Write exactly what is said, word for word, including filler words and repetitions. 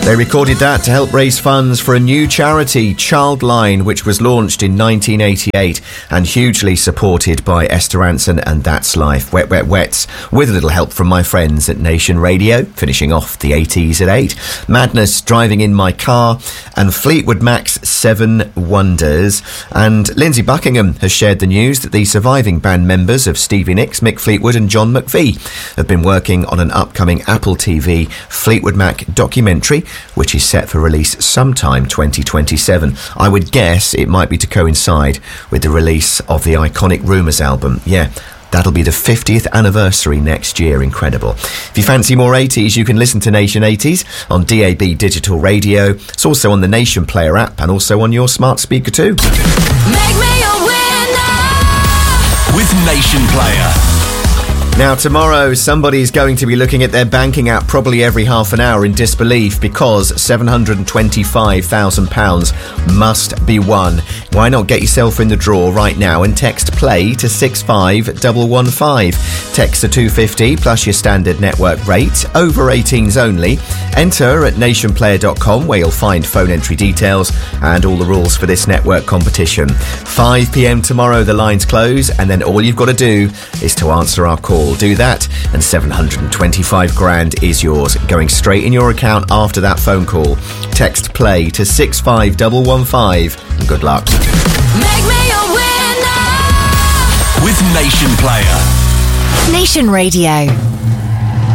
They recorded that to help raise funds for a new charity, Childline, which was launched in nineteen eighty-eight and hugely supported by Esther Rantzen and That's Life. Wet, Wet, Wets, with a little help from my friends at Nation Radio, finishing off the eighties at eight. Madness, Driving in My Car, and Fleetwood Mac's Seven Wonders. And Lindsay Buckingham has shared the news that the surviving band members of Stevie Nicks, Mick Fleetwood and John McVie have been working on an upcoming Apple T V Fleetwood Mac documentary, which is set for release sometime twenty twenty-seven. I would guess it might be to coincide with the release of the iconic Rumours album. Yeah, that'll be the fiftieth anniversary next year. Incredible. If you fancy more eighties, you can listen to Nation eighties on D A B Digital Radio. It's also on the Nation Player app and also on your smart speaker too. Make me a winner with Nation Player. Now, tomorrow, somebody's going to be looking at their banking app probably every half an hour in disbelief because seven hundred twenty-five thousand pounds must be won. Why not get yourself in the draw right now and text PLAY to six five one one five. Text to two fifty plus your standard network rate. Over eighteens only. Enter at nation player dot com where you'll find phone entry details and all the rules for this network competition. five p.m. tomorrow, the lines close, and then all you've got to do is to answer our call. Do that and seven hundred twenty-five grand is yours, going straight in your account after that phone call. Text PLAY to six five one one five and good luck. Make me a winner with Nation Player. Nation Radio.